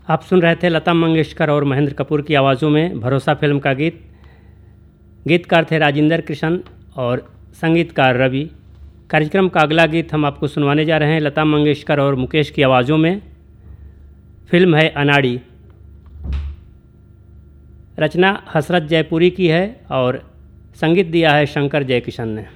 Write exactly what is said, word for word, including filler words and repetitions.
आप सुन रहे थे लता मंगेशकर और महेंद्र कपूर की आवाज़ों में भरोसा फिल्म का गीत। गीतकार थे राजेंद्र कृष्ण और संगीतकार रवि। कार्यक्रम का अगला गीत हम आपको सुनवाने जा रहे हैं लता मंगेशकर और मुकेश की आवाज़ों में। फिल्म है अनाड़ी। रचना हसरत जयपुरी की है और संगीत दिया है शंकर जयकिशन ने।